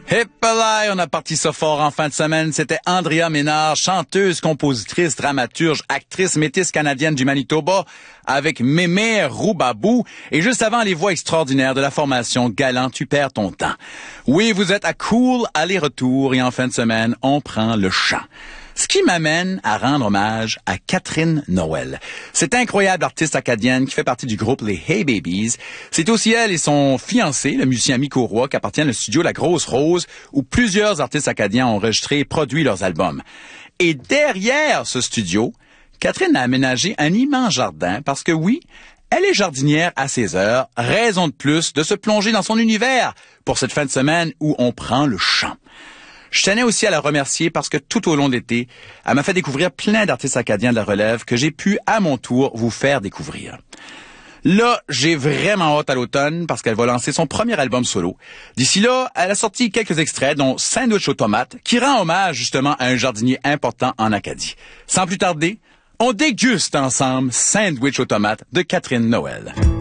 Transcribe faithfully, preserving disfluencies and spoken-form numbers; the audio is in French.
Hippalai, on a parti ça fort en fin de semaine. C'était Andrea Ménard, chanteuse, compositrice, dramaturge, actrice métisse canadienne du Manitoba, avec Mémé Roubabou. Et juste avant, les voix extraordinaires de la formation Galant, tu perds ton temps. Oui, vous êtes à Cool, aller-retour, et en fin de semaine, on prend le chant. Ce qui m'amène à rendre hommage à Catherine Noël. Cette incroyable artiste acadienne qui fait partie du groupe Les Hey Babies. C'est aussi elle et son fiancé, le musicien Miko Roy, qui appartiennent au studio La Grosse Rose, où plusieurs artistes acadiens ont enregistré et produit leurs albums. Et derrière ce studio, Catherine a aménagé un immense jardin parce que oui, elle est jardinière à ses heures, raison de plus de se plonger dans son univers pour cette fin de semaine où on prend le chant. Je tenais aussi à la remercier parce que tout au long de l'été, elle m'a fait découvrir plein d'artistes acadiens de la relève que j'ai pu, à mon tour, vous faire découvrir. Là, j'ai vraiment hâte à l'automne parce qu'elle va lancer son premier album solo. D'ici là, elle a sorti quelques extraits, dont Sandwich aux tomates, qui rend hommage justement à un jardinier important en Acadie. Sans plus tarder, on déguste ensemble Sandwich aux tomates de Catherine Noël.